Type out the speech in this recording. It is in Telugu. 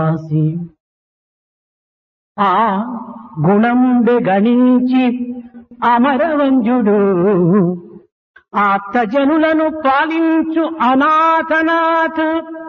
రాసి ఆ గుణంబె గణించి అమరవంజుడు ఆప్తజనులను పాలించు అనాథనాథ్